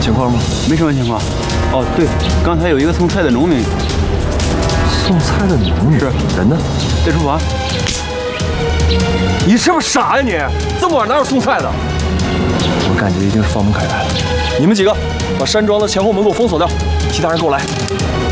情况吗？ 没什么情况。哦，对，刚才有一个送菜的农民。 送菜的农民？是人呢？ 在厨房。 你是不是傻呀你？这么晚哪有送菜的？我感觉一定是方文凯来了。你们几个把山庄的前后门给我封锁掉，其他人跟我来。